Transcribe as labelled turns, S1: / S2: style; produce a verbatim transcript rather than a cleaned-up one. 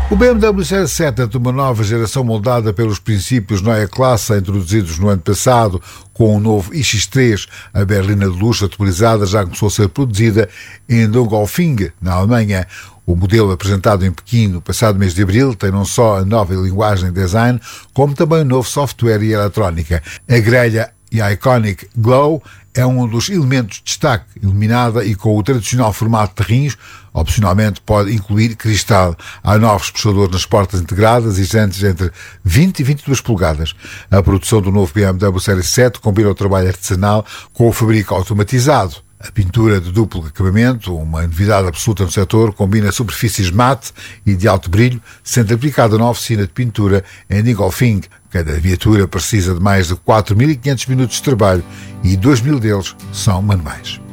S1: O B M W Série sete é de uma nova geração moldada pelos princípios Neue Klasse introduzidos no ano passado. Com o novo i x três, a berlina de luxo atualizada já começou a ser produzida em Dingolfing, na Alemanha. O modelo apresentado em Pequim no passado mês de abril tem não só a nova linguagem de design, como também um novo software e eletrónica. A grelha Iconic Glow é um dos elementos de destaque, iluminada e com o tradicional formato de rins. Opcionalmente pode incluir cristal. Há novos puxadores nas portas integradas e jantes entre vinte e vinte e duas polegadas. A produção do novo B M W Série sete combina o trabalho artesanal com o fabrico automatizado. A pintura de duplo acabamento, uma novidade absoluta no setor, combina superfícies mate e de alto brilho, sendo aplicada na oficina de pintura em Dingolfing. Cada viatura precisa de mais de quatro mil e quinhentos minutos de trabalho e dois mil deles são manuais.